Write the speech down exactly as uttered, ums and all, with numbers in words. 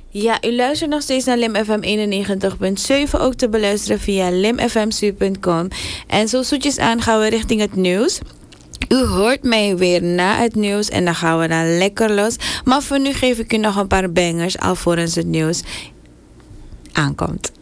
Ja, u luistert nog steeds naar Lim F M eenennegentig punt zeven, ook te beluisteren via limfmsu punt com. En zo zoetjes aan gaan we richting het nieuws. U hoort mij weer na het nieuws en dan gaan we dan lekker los. Maar voor nu geef ik u nog een paar bangers alvorens het nieuws aankomt.